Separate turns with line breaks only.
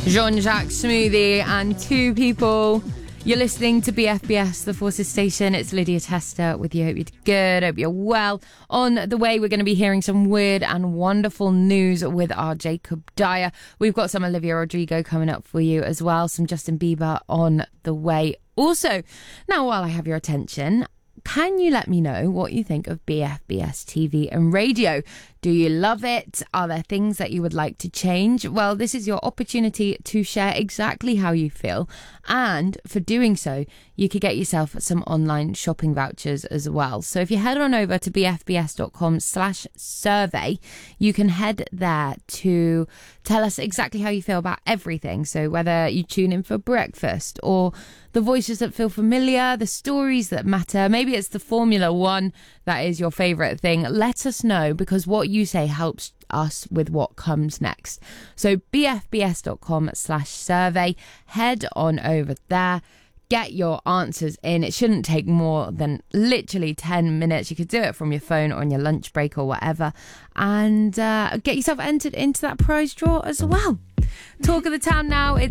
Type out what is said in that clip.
Jean-Jacques Smoothie and Two People. You're listening to BFBS, the Forces Station. It's Lydia Tester with you. Hope you're good. Hope you're well. On the way, we're going to be hearing some weird and wonderful news with our Jacob Dyer. We've got some Olivia Rodrigo coming up for you as well. Some Justin Bieber on the way. Also, now while I have your attention, can you let me know what you think of BFBS TV and radio? Do you love it? Are there things that you would like to change? Well, this is your opportunity to share exactly how you feel. And for doing so, you could get yourself some online shopping vouchers as well. So if you head on over to bfbs.com/survey, you can head there to tell us exactly how you feel about everything. So whether you tune in for breakfast or the voices that feel familiar, the stories that matter, maybe it's the Formula One that is your favourite thing. Let us know, because what you say helps us with what comes next. So bfbs.com/survey, head on over there, get your answers in. It shouldn't take more than literally 10 minutes. You could do it from your phone or on your lunch break or whatever, and get yourself entered into that prize draw as well. Talk of the town now. It's